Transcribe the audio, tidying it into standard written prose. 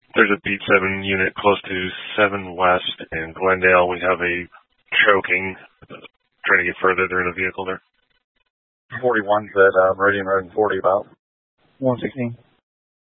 There's a Beat 7 unit close to 7 West in Glendale. We have a choking. Trying to get further. They're in a vehicle there. 41's at Meridian Road and 40 about. 116.